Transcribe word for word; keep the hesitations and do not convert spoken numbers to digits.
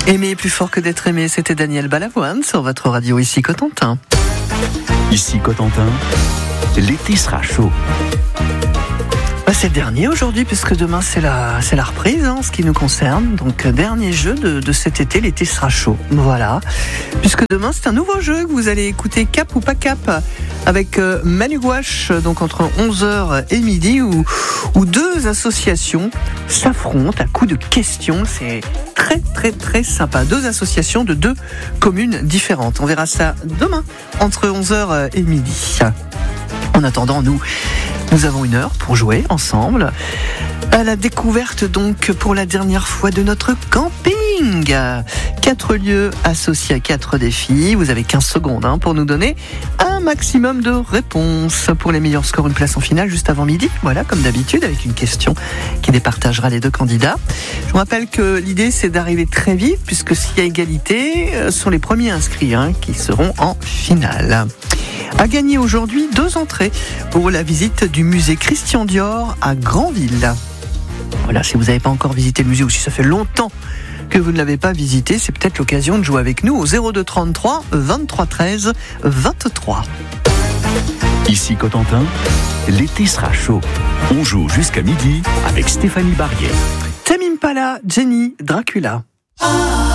Aimer plus fort que d'être aimé, c'était Daniel Balavoine sur votre radio ici Cotentin. Ici Cotentin, l'été sera chaud. Bah, c'est le dernier aujourd'hui, puisque demain c'est la, c'est la reprise hein, en ce qui nous concerne. Donc dernier jeu de, de cet été, l'été sera chaud. Voilà. Puisque demain c'est un nouveau jeu que vous allez écouter, Cap ou pas Cap, avec euh, Manu Gouache, donc entre onze heures et midi, où, où deux associations s'affrontent à coups de questions. C'est très très très sympa. Deux associations de deux communes différentes. On verra ça demain entre onze heures et midi. En attendant, nous, nous avons une heure pour jouer ensemble à la découverte donc pour la dernière fois de notre camping. Quatre lieux associés à quatre défis. Vous avez quinze secondes hein, pour nous donner un maximum de réponses. Pour les meilleurs scores, une place en finale juste avant midi. Voilà, comme d'habitude, avec une question qui départagera les deux candidats. Je vous rappelle que l'idée, c'est d'arriver très vite, puisque s'il y a égalité, ce sont les premiers inscrits hein, qui seront en finale. A gagné aujourd'hui deux entrées pour la visite du musée Christian Dior à Granville. Voilà, si vous n'avez pas encore visité le musée ou si ça fait longtemps que vous ne l'avez pas visité, c'est peut-être l'occasion de jouer avec nous au zéro deux trente-trois vingt-trois treize vingt-trois. Ici Cotentin, l'été sera chaud. On joue jusqu'à midi avec Stéphanie Barrier. Tame Impala, Jenny, Dracula.